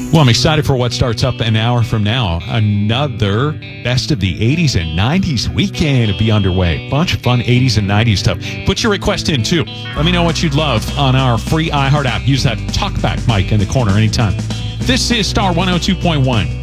Well, I'm excited for what starts up an hour from now. Another Best of the 80s and 90s weekend to be underway. Bunch of fun 80s and 90s stuff. Put your request in, too. Let me know what you'd love on our free iHeart app. Use that talkback mic in the corner anytime. This is Star 102.1.